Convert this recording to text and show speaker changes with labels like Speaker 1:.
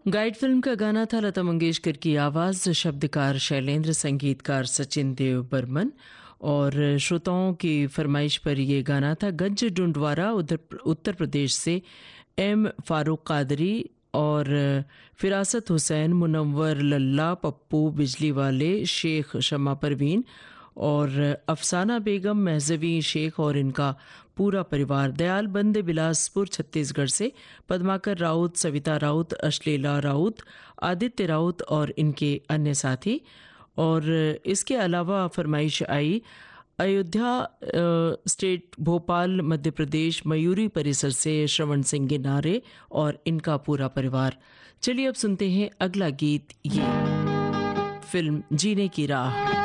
Speaker 1: Guide film का गाना था लता मंगेशकर की आवाज़, शब्दकार शैलेंद्र, संगीतकार सचिन देव बर्मन। और श्रोताओं की फरमाइश पर ये गाना था गंज डुंडवारा उत्तर प्रदेश से एम फारूक कादरी और फिरासत हुसैन, मुनव्वर लल्ला, पप्पू बिजली वाले, शेख शमा परवीन और अफसाना बेगम, महजवी शेख और इनका पूरा परिवार। दयाल बंद बिलासपुर छत्तीसगढ़ से पद्माकर राउत, सविता राउत, अश्लीला राउत, आदित्य राउत और इनके अन्य साथी। और इसके अलावा फरमाइश आई अयोध्या स्टेट भोपाल मध्य प्रदेश मयूरी परिसर से श्रवण सिंह गिनारे और इनका पूरा परिवार। चलिए अब सुनते हैं अगला गीत, ये फिल्म जीने की राह।